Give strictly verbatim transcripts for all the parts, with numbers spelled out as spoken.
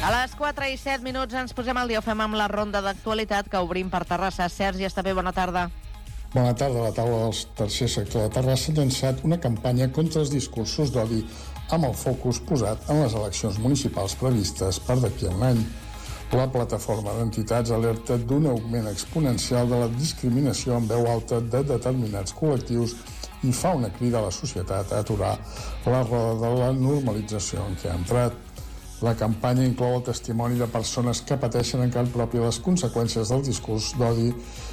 A les quatre i set minuts ens posem al dia, ho fem amb la ronda d'actualitat que obrim per Terrassa. Sergi Estapé, bona tarda. Bona tarda. La taula del tercer sector de Terrassa ha llançat una campanya contra els discursos d'odi amb el focus posat en les eleccions municipals previstes per d'aquí a un any. La plataforma d'entitats alerta d'un augment exponencial de la discriminació en veu alta de determinats col·lectius i fa una crida a la societat a aturar la roda de la normalització en què ha entrat. La campanya inclou el testimoni de persones que pateixen en carn pròpia les conseqüències del discurs d'odi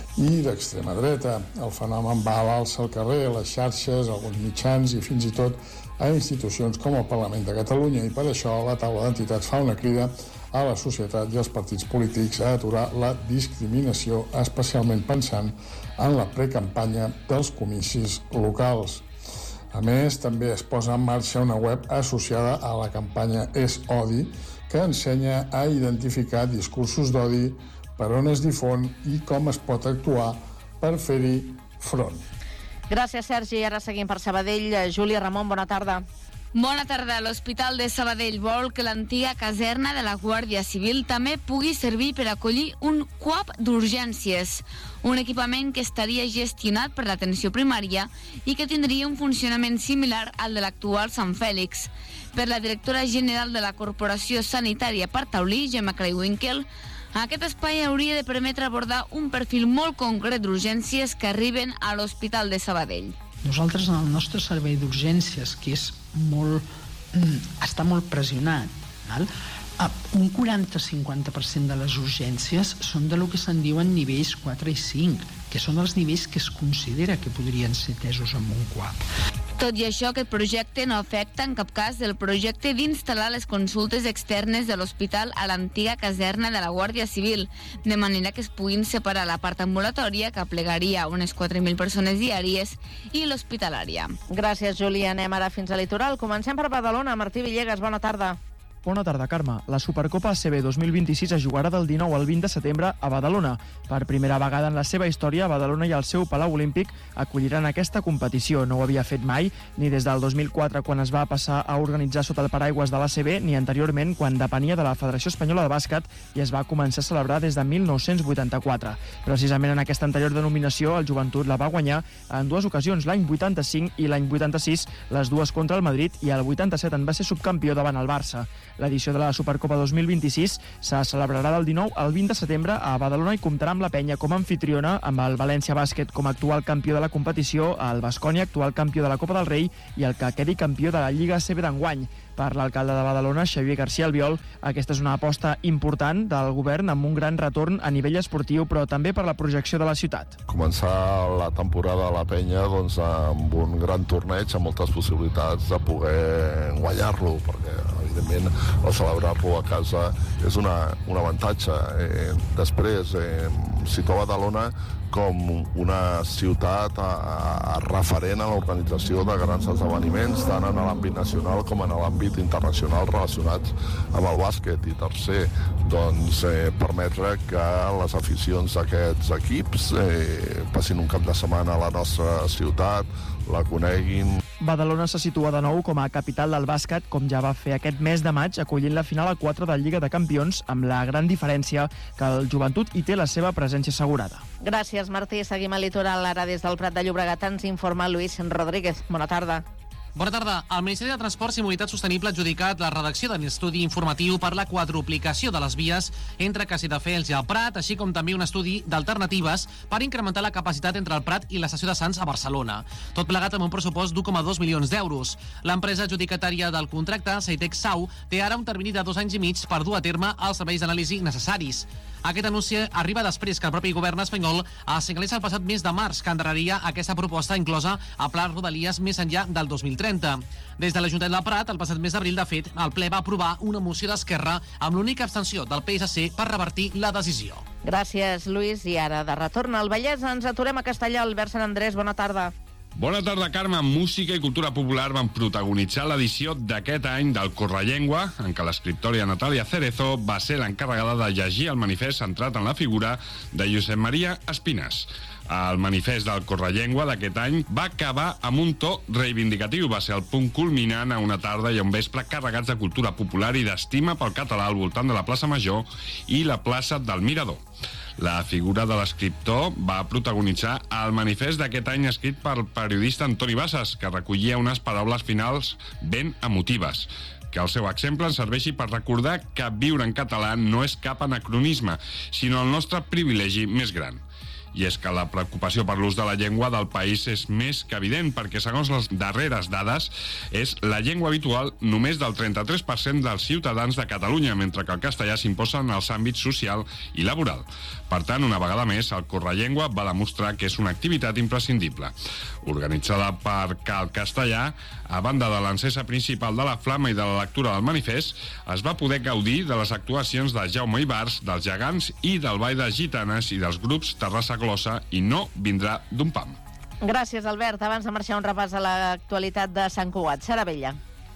i d'extrema dreta. El fenomen va a l'alça al carrer, a les xarxes, a alguns mitjans i fins i tot a institucions com el Parlament de Catalunya, i per això la taula d'entitats fa una crida a la societat i als partits polítics a aturar la discriminació, especialment pensant en la precampanya dels comicis locals. A més, també es posa en marxa una web associada a la campanya És Odi, que ensenya a identificar discursos d'odi, per on es difon i com es pot actuar per fer-hi front. Gràcies, Sergi. Ara seguim per Sabadell. Júlia Ramon, bona tarda. Bona tarda. L'Hospital de Sabadell vol que l'antiga caserna de la Guàrdia Civil també pugui servir per acollir un C U A P d'urgències, un equipament que estaria gestionat per l'atenció primària i que tindria un funcionament similar al de l'actual Sant Fèlix. Per la directora general de la Corporació Sanitària per Taulí, Gemma Creuwinkel, aquest espai hauria de permetre abordar un perfil molt concret d'urgències que arriben a l'Hospital de Sabadell. Nosaltres, en el nostre servei d'urgències, que és molt, està molt pressionat, val? Un quaranta a cinquanta per cent de les urgències són de lo que se'n diuen nivells quatre i cinc, que són els nivells que es considera que podrien ser atesos amb un C U A P. Tot i això, aquest projecte no afecta en cap cas el projecte d'instal·lar les consultes externes de l'hospital a l'antiga caserna de la Guàrdia Civil, de manera que es puguin separar la part ambulatòria, que aplegaria unes quatre mil persones diàries, i l'hospitalària. Gràcies, Júlia. Anem ara fins a Litoral. Comencem per Badalona. Martí Villegas, bona tarda. Bona tarda, Carme. La Supercopa A C B dos mil vint-i-sis es jugarà del dinou al vint de setembre a Badalona. Per primera vegada en la seva història, Badalona i el seu Palau Olímpic acolliran aquesta competició. No ho havia fet mai, ni des del dos mil quatre, quan es va passar a organitzar sota el paraigües de l'A C B, ni anteriorment, quan depenia de la Federació Espanyola de Bàsquet i es va començar a celebrar des de mil nou-cents vuitanta-quatre. Precisament en aquesta anterior denominació, el Joventut la va guanyar en dues ocasions, l'any vuitanta-cinc i l'any vuitanta-sis, les dues contra el Madrid, i el vuitanta-set en va ser subcampió davant el Barça. L'edició de la Supercopa dos mil vint-i-sis se celebrarà del dinou al vint de setembre a Badalona i comptarà amb la penya com a anfitriona, amb el València Bàsquet com a actual campió de la competició, el Baskonia, actual campió de la Copa del Rei, i el que quedi campió de la Lliga A C B d'enguany. Per l'alcalde de Badalona, Xavier García Albiol, aquesta és una aposta important del govern amb un gran retorn a nivell esportiu, però també per la projecció de la ciutat. Començar la temporada a la penya doncs, amb un gran torneig, amb moltes possibilitats de poder guanyar-lo, perquè evidentment el celebrar-lo a casa és una, un avantatge. Eh, després, eh, situa Badalona com una ciutat a, a referent a l'organització de grans esdeveniments, tant en l'àmbit nacional com en l'àmbit internacional relacionats amb el bàsquet. I tercer, doncs, eh, permetre que les aficions d'aquests equips eh, passin un cap de setmana a la nostra ciutat, la coneguin. Badalona se situa de nou com a capital del bàsquet, com ja va fer aquest mes de maig, acollint la final a quatre de Lliga de Campions, amb la gran diferència que el Joventut hi té la seva presència assegurada. Gràcies, Martí. Seguim al litoral. Ara des del Prat de Llobregat ens informa Lluís Rodríguez. Bona tarda. Bona tarda. El Ministeri de Transports i Mobilitat Sostenible ha adjudicat la redacció d'un estudi informatiu per la quadruplicació de les vies entre Castelldefels i el Prat, així com també un estudi d'alternatives per incrementar la capacitat entre el Prat i l'estació de Sants a Barcelona. Tot plegat amb un pressupost d'u coma dos milions d'euros. L'empresa adjudicatària del contracte, Seitec Sau, té ara un termini de dos anys i mig per dur a terme els serveis d'anàlisi necessaris. Aquest anunci arriba després que el propi govern espanyol assenyalés el passat mes de març que endarreria aquesta proposta inclosa a Pla Rodalies més enllà del dos mil trenta. Des de l'Ajuntament del Prat, el passat mes d'abril, de fet, el ple va aprovar una moció d'Esquerra amb l'única abstenció del P S C per revertir la decisió. Gràcies, Lluís. I ara, de retorn al Vallès, ens aturem a Castellà. Albert Sant Andrés, bona tarda. Bona tarda, Carme. Música i cultura popular van protagonitzar l'edició d'aquest any del Correllengua, en què l'escriptora Natàlia Cerezo va ser l'encarregada de llegir el manifest centrat en la figura de Josep Maria Espines. El manifest del Correllengua d'aquest any va acabar amb un to reivindicatiu. Va ser el punt culminant a una tarda i a un vespre carregats de cultura popular i d'estima pel català al voltant de la plaça Major i la plaça del Mirador. La figura de l'escriptor va protagonitzar el manifest d'aquest any escrit pel periodista Antoni Bassas, que recollia unes paraules finals ben emotives. Que el seu exemple ens serveixi per recordar que viure en català no és cap anacronisme, sinó el nostre privilegi més gran. I és que la preocupació per l'ús de la llengua del país és més que evident, perquè segons les darreres dades és la llengua habitual només del trenta-tres per cent dels ciutadans de Catalunya, mentre que el castellà s'imposa en els àmbits social i laboral. Per tant, una vegada més, el Correllengua va demostrar que és una activitat imprescindible. Organitzada per Cal Castellà, a banda de l'encesa principal de la flama i de la lectura del manifest, es va poder gaudir de les actuacions de Jaume Ibars, dels Gegants i del Ball de Gitanes i dels grups Terrassa Glossa i No vindrà d'un pam. Gràcies, Albert. Abans de marxar, un repàs a l'actualitat de Sant Cugat. Sara Bella.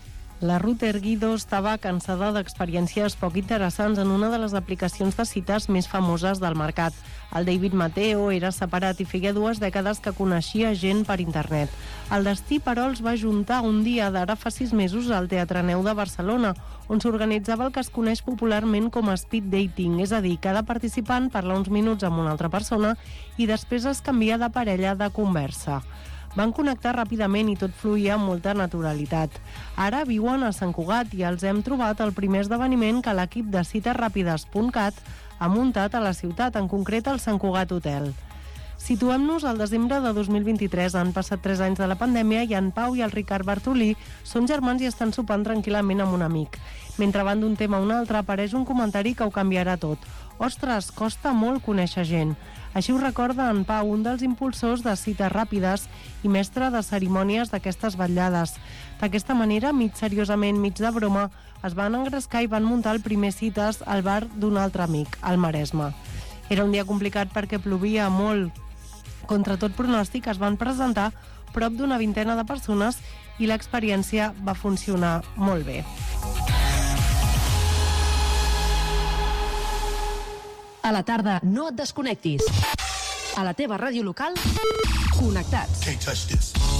La Ruth Erguido estava cansada d'experiències poc interessants en una de les aplicacions de cites més famoses del mercat. El David Mateo era separat i feia dues dècades que coneixia gent per internet. El destí, però, els va juntar un dia d'ara fa sis mesos al Teatre Neu de Barcelona, on s'organitzava el que es coneix popularment com a speed dating, és a dir, cada participant parla uns minuts amb una altra persona i després es canvia de parella de conversa. Van connectar ràpidament i tot fluïa amb molta naturalitat. Ara viuen a Sant Cugat i els hem trobat el primer esdeveniment que l'equip de cites ràpides punt cat ha muntat a la ciutat, en concret al Sant Cugat Hotel. Situem-nos al desembre de dos mil vint-i-tres. Han passat tres anys de la pandèmia i en Pau i el Ricard Bartolí són germans i estan sopant tranquil·lament amb un amic. Mentre van d'un tema a un altre, apareix un comentari que ho canviarà tot. Ostres, costa molt conèixer gent. Així ho recorda en Pau, un dels impulsors de cites ràpides i mestre de cerimònies d'aquestes vetllades. D'aquesta manera, mig seriosament, mig de broma, es van engrescar i van muntar el primer cites al bar d'un altre amic, al Maresme. Era un dia complicat perquè plovia molt. Contra tot pronòstic, es van presentar prop d'una vintena de persones i l'experiència va funcionar molt bé. A la tarda, no et desconnectis. A la teva ràdio local, connectats. Can't touch this.